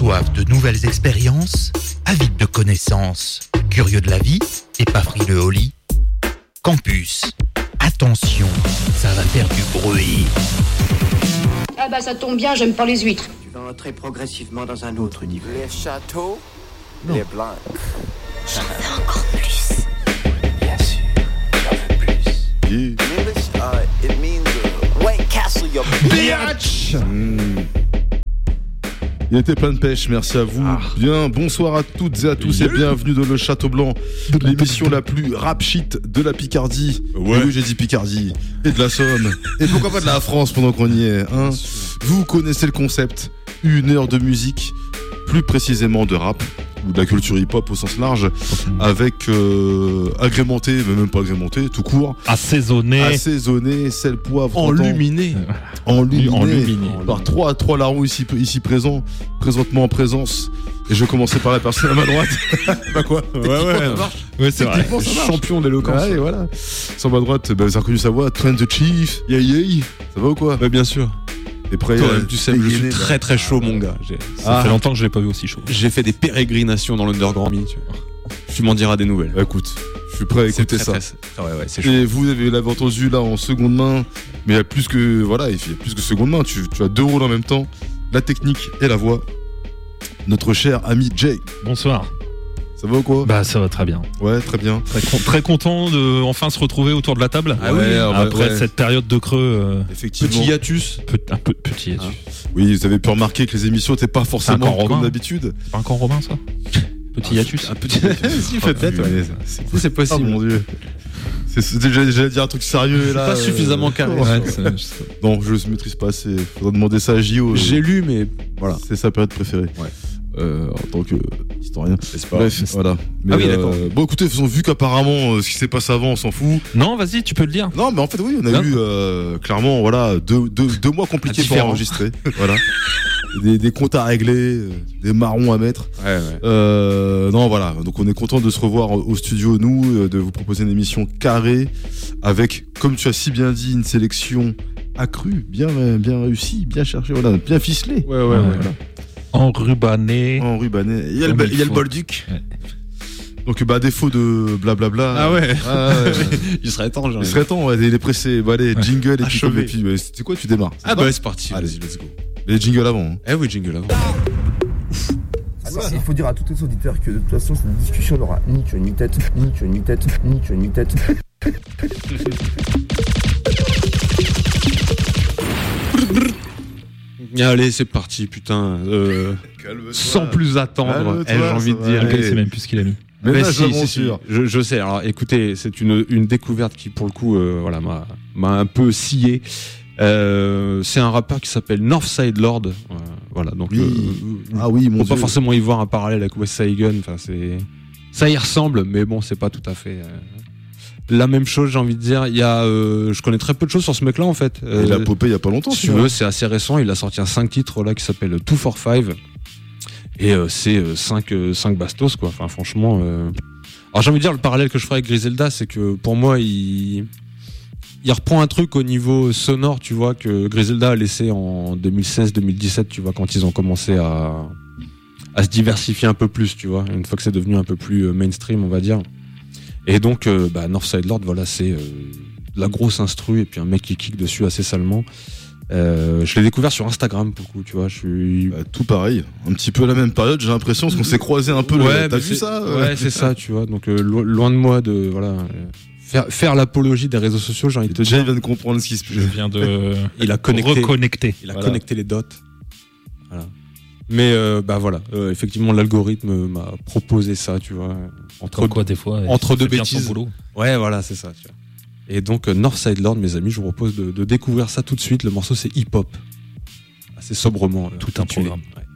Soif de nouvelles expériences, avide de connaissances, curieux de la vie et pas frileux au lit. Campus, attention, ça va faire du bruit. Ah bah ça tombe bien, j'aime pas les huîtres. Tu vas entrer progressivement dans un autre niveau. Les châteaux, les blancs. J'en veux encore plus. Bien sûr, j'en veux plus. Yeah. In English, it means White Castle, your bitch. Il était plein de pêche, merci à vous. Bien, bonsoir à toutes et à tous et bienvenue dans le Château Blanc, l'émission la plus rap shit de la Picardie. Ouais. Et oui, j'ai dit Picardie, et de la Somme, et pourquoi pas de la France pendant qu'on y est. Hein. Vous connaissez le concept, 1 heure de musique, plus précisément de rap, ou de la culture hip-hop au sens large, avec agrémenté, mais même pas agrémenté, tout court. Assaisonné, Sel, poivre, enluminé. Enluminé par trois larrons ici présentement en présence. Et je vais commencer par la personne à ma droite. Bah quoi? Ouais, c'est vrai. Champion d'éloquence. Ouais, voilà. Sur ma droite, vous avez reconnu sa voix, Trent the Chief. Yeah. Ça va ou quoi? Bah bien sûr. Et prêt, Toi-même, tu sais, je suis très chaud, mon gars. Ça fait longtemps que je l'ai pas vu aussi chaud. J'ai fait des pérégrinations dans l'Underground, tu vois. Tu m'en diras des nouvelles. Bah écoute, je suis prêt à écouter ça. Ouais, c'est chaud. Et vous l'avez entendu là en seconde main, mais il y a plus que seconde main. Tu as 2 rôles en même temps, la technique et la voix. Notre cher ami Jay. Bonsoir. Ça va ou quoi? Bah ça va très bien. Ouais, très bien. Très content de enfin se retrouver autour de la table. Ah oui, après cette période de creux. Effectivement. Petit hiatus. Un peu de petit hiatus. Oui, vous avez pu remarquer que les émissions n'étaient pas forcément comme d'habitude. C'est pas encore Romain ça? Petit hiatus. Un petit si, peut-être. C'est possible. Oh mon dieu. J'allais dire un truc sérieux là. Pas suffisamment carré. Non, je ne maîtrise pas assez. Faudra demander ça à J.O. J'ai lu, mais voilà. C'est sa période préférée. Ouais. En tant que historien. Bref, voilà. Mais d'accord. Bon, écoutez, vu qu'apparemment ce qui s'est passé avant, on s'en fout. Non, vas-y, tu peux le dire. Non, mais en fait, oui, on a eu clairement, voilà, deux mois compliqués pour enregistrer. Voilà. Des comptes à régler, des marrons à mettre. Ouais. Non, voilà. Donc, on est content de se revoir au studio, nous, de vous proposer une émission carrée avec, comme tu as si bien dit, une sélection accrue, bien réussie, bien cherchée, voilà, bien ficelée. Ouais. Voilà. Enrubanné. Il y a le Bolduc. Ouais. Donc, à défaut de blablabla. Ah ouais. Il serait temps, genre. Il serait temps, ouais. Il est pressé. Bah, allez, jingle et puis c'est quoi, tu démarres? Ah bah, c'est parti. Allez, let's go. Les jingles avant. Hein. Eh oui, jingle avant. Il faut dire à tous les auditeurs que de toute façon, cette discussion n'aura ni queue ni tête, ni queue ni tête, ni queue ni tête. Allez, c'est parti, putain. Sans plus attendre, j'ai envie de dire. Il sait même plus ce qu'il a mis. Mais si, je sais. Alors, écoutez, c'est une découverte qui, pour le coup, m'a un peu scié. C'est un rappeur qui s'appelle Northside Lord. Voilà, donc. Mon Dieu. Pas forcément y voir un parallèle avec West Side Gun. Enfin, ça y ressemble, mais bon, c'est pas tout à fait. La même chose, j'ai envie de dire. Il y a, je connais très peu de choses sur ce mec-là en fait. Il a popé il y a pas longtemps. Si tu veux, c'est assez récent. Il a sorti un 5 titres là qui s'appelle 2 for 5 et c'est 5 bastos quoi. Enfin franchement. Alors j'ai envie de dire le parallèle que je ferai avec Griselda, c'est que pour moi il reprend un truc au niveau sonore, tu vois, que Griselda a laissé en 2016-2017, tu vois, quand ils ont commencé à se diversifier un peu plus, tu vois. Une fois que c'est devenu un peu plus mainstream, on va dire. Et donc, Northside Lord, voilà, c'est de la grosse instru et puis un mec qui kick dessus assez salement. Je l'ai découvert sur Instagram, pour le coup, tu vois. Tout pareil, un petit peu à la même période, j'ai l'impression, parce qu'on s'est croisé un peu. T'as vu ça? Ouais, c'est ça, tu vois. Donc, loin de moi de faire l'apologie des réseaux sociaux, j'ai envie de te dire. Jay vient de comprendre ce qui se passe. Je viens de. Il a reconnecté. Il a connecté les dots. Voilà. Mais voilà, effectivement l'algorithme m'a proposé ça, tu vois, entre deux bêtises. Ouais, voilà, c'est ça. Tu vois. Et donc Northside Lord, mes amis, je vous propose de découvrir ça tout de suite. Le morceau c'est hip hop, assez sobrement. Tout un programme. Ouais.